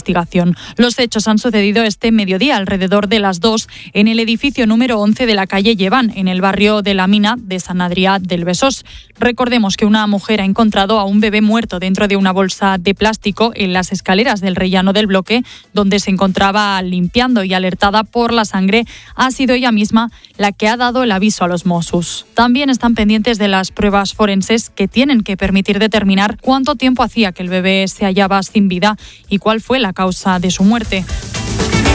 investigación. Los hechos han sucedido este mediodía, alrededor de las 2, en el edificio número 11 de la calle Lleván, en el barrio de la Mina de Sant Adrià del Besós. Recordemos que una mujer ha encontrado a un bebé muerto dentro de una bolsa de plástico en las escaleras del rellano del bloque, donde se encontraba limpiando, y alertada por la sangre, ha sido ella misma la que ha dado el aviso a los Mossos. También están pendientes de las pruebas forenses que tienen que permitir determinar cuánto tiempo hacía que el bebé se hallaba sin vida y cuál fue la causa de su muerte.